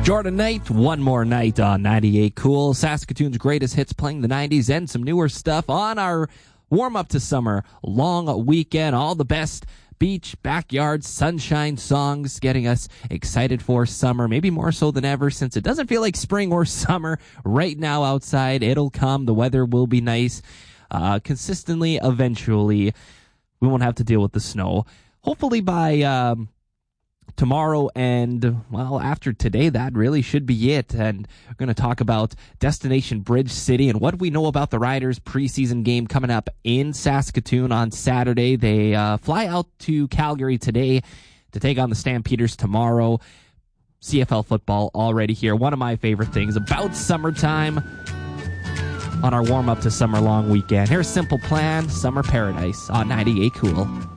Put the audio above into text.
Jordan Knight, One More Night on 98 Cool. Saskatoon's greatest hits playing the 90s and some newer stuff on our warm-up to summer long weekend. All the best beach, backyard, sunshine songs getting us excited for summer, maybe more so than ever since it doesn't feel like spring or summer right now outside. It'll come. The weather will be nice. Consistently, eventually, we won't have to deal with the snow. Hopefully by tomorrow and, well, after today, that really should be it. And we're going to talk about Destination Bridge City and what we know about the Riders' preseason game coming up in Saskatoon on Saturday. They fly out to Calgary today to take on the Stampeders tomorrow. CFL football already here. One of my favorite things about summertime on our warm-up to summer long weekend. Here's Simple Plan, Summer Paradise on 98 Cool.